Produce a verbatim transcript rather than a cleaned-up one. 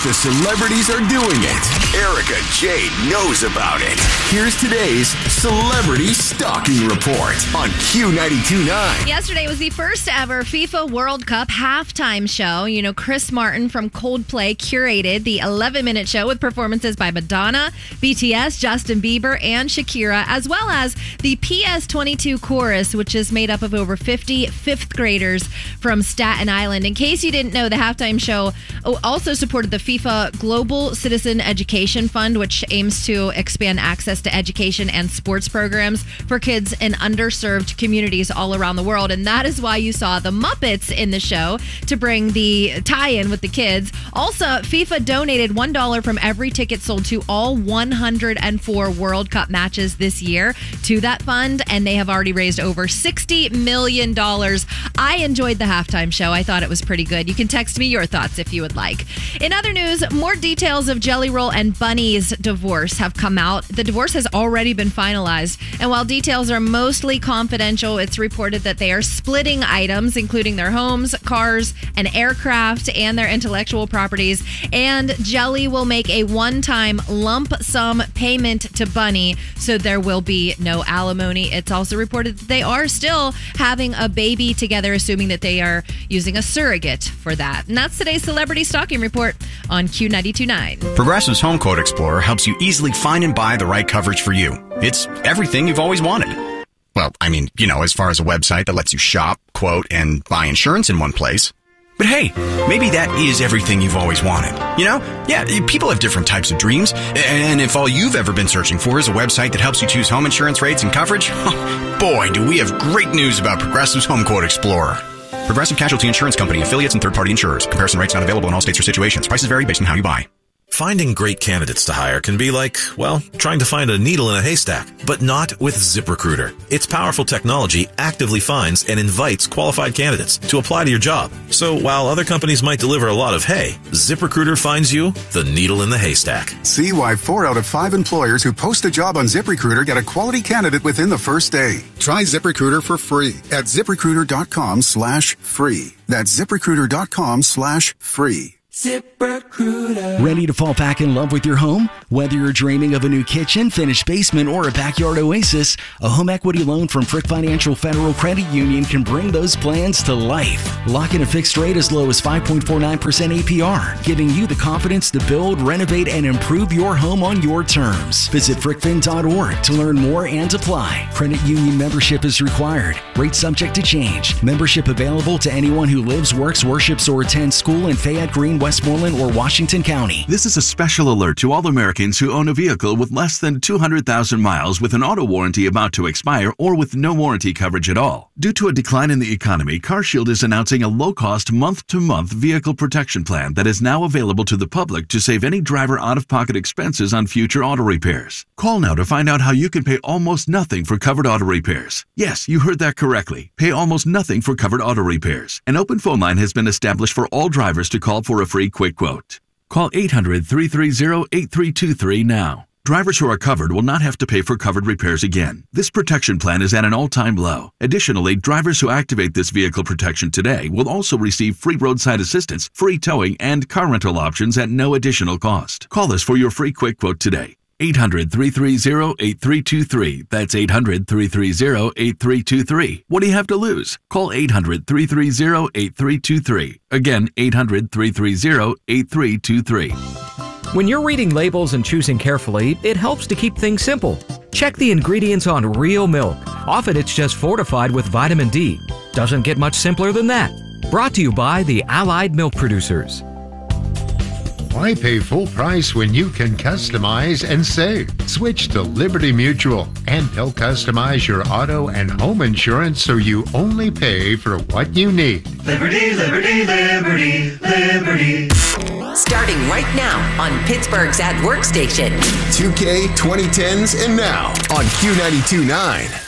the celebrities are doing it. Erica Jade knows about it. Here's today's Celebrity Stalking Report on Q ninety-two point nine. Yesterday was the first ever FIFA World Cup halftime show. You know, Chris Martin from Coldplay curated the eleven-minute show with performances by Madonna, B T S, Justin Bieber, and Shakira, as well as the P S twenty-two chorus, which is made up of over fifty fifth graders from Staten Island. In case you didn't know, the halftime show also supported the FIFA Global Citizen Education Fund, which aims to expand access to education and sports programs for kids in underserved communities all around the world. And that is why you saw the Muppets in the show to bring the tie-in with the kids. Also, FIFA donated one dollar from every ticket sold to all one hundred four World Cup matches this year to that fund, and they have already raised over sixty million dollars. I enjoyed the halftime show. I thought it was pretty good. You can text me your thoughts if you would like. In other news, more details of Jelly Roll and Bunny's divorce have come out. The divorce has already been finalized, and while details are mostly confidential, it's reported that they are splitting items, including their homes, cars, and aircraft, and their intellectual properties. And Jelly will make a one-time lump sum payment to Bunny, so there will be no alimony. It's also reported that they are still having a baby together, assuming that they are using a surrogate for that. And that's today's Celebrity Stalking Report on Q ninety-two point nine. Progressive's Home Quote Explorer helps you easily find and buy the right coverage for you. It's everything you've always wanted. Well, I mean, you know, as far as a website that lets you shop, quote, and buy insurance in one place. But hey, maybe that is everything you've always wanted. You know? Yeah, people have different types of dreams. And if all you've ever been searching for is a website that helps you choose home insurance rates and coverage, boy, do we have great news about Progressive's Home Quote Explorer. Progressive Casualty Insurance Company, affiliates, and third-party insurers. Comparison rates not available in all states or situations. Prices vary based on how you buy. Finding great candidates to hire can be like, well, trying to find a needle in a haystack, but not with ZipRecruiter. Its powerful technology actively finds and invites qualified candidates to apply to your job. So while other companies might deliver a lot of hay, ZipRecruiter finds you the needle in the haystack. See why four out of five employers who post a job on ZipRecruiter get a quality candidate within the first day. Try ZipRecruiter for free at ZipRecruiter.com slash free. That's ZipRecruiter.com slash free. ZipRecruiter. Ready to fall back in love with your home? Whether you're dreaming of a new kitchen, finished basement, or a backyard oasis, a home equity loan from Frick Financial Federal Credit Union can bring those plans to life. Lock in a fixed rate as low as five point four nine percent A P R, giving you the confidence to build, renovate, and improve your home on your terms. Visit frick fin dot org to learn more and apply. Credit union membership is required. Rate subject to change. Membership available to anyone who lives, works, worships, or attends school in Fayette, Green, Westmoreland, or Washington County. This is a special alert to all Americans who own a vehicle with less than two hundred thousand miles with an auto warranty about to expire or with no warranty coverage at all. Due to a decline in the economy, CarShield is announcing a low-cost month-to-month vehicle protection plan that is now available to the public to save any driver out-of-pocket expenses on future auto repairs. Call now to find out how you can pay almost nothing for covered auto repairs. Yes, you heard that correctly. Pay almost nothing for covered auto repairs. An open phone line has been established for all drivers to call for a free quick quote. Call eight hundred, three three zero, eight three two three now. Drivers who are covered will not have to pay for covered repairs again. This protection plan is at an all-time low. Additionally, drivers who activate this vehicle protection today will also receive free roadside assistance, free towing, and car rental options at no additional cost. Call us for your free quick quote today. eight hundred, three three zero, eight three two three. That's eight hundred, three three zero, eight three two three. What do you have to lose? Call eight hundred, three three zero, eight three two three. Again, eight hundred, three three zero, eight three two three. When you're reading labels and choosing carefully, it helps to keep things simple. Check the ingredients on real milk. Often it's just fortified with vitamin D. Doesn't get much simpler than that. Brought to you by the Allied Milk Producers. Why pay full price when you can customize and save? Switch to Liberty Mutual, and they'll customize your auto and home insurance so you only pay for what you need. Liberty, liberty, liberty, liberty. Starting right now on Pittsburgh's At Work station. two K, twenty tens, and now on Q ninety-two point nine.